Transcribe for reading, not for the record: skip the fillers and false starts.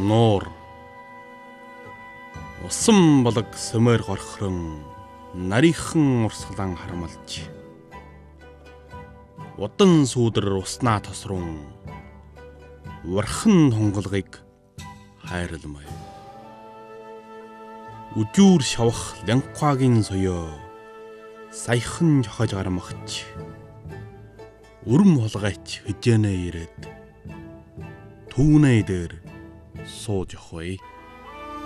Нуур усан болог сөмөр горхрон нарийнхан урсгалан харамлж удан сүүдэр уснаа тосрун урхан тунгалгыг хайрламай үжүүр шавах лянхаагийн соёо саяхан жохож гармагч өрм холгайч хөжөөнэ ирээд түүнээ дээр сууж явах вэ.